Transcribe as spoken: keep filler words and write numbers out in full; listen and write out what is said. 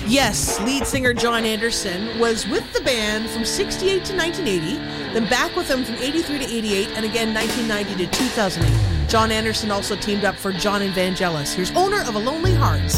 Yes, lead singer John Anderson was with the band from sixty-eight to nineteen eighty, then back with them from eighty-three to eighty-eight, and again nineteen ninety to two thousand eight. John Anderson also teamed up for John Evangelis, who's owner of A Lonely Hearts.